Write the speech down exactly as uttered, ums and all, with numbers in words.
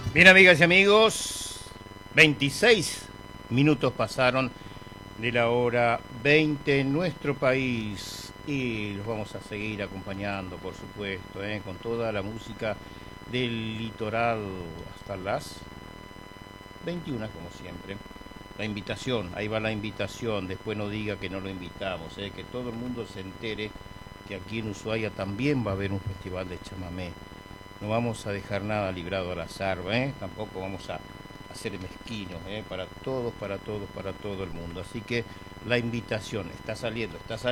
Bien, amigas y amigos, veintiséis minutos pasaron de la hora veinte en nuestro país y los vamos a seguir acompañando, por supuesto, ¿eh? Con toda la música del litoral hasta las veintiuna, como siempre. La invitación, ahí va la invitación, después no diga que no lo invitamos, ¿eh? Que todo el mundo se entere que aquí en Ushuaia también va a haber un festival de chamamé. No vamos a dejar nada librado al azar, ¿eh? Tampoco vamos a, a ser mezquinos, ¿eh? Para todos, para todos, para todo el mundo. Así que la invitación está saliendo, está saliendo.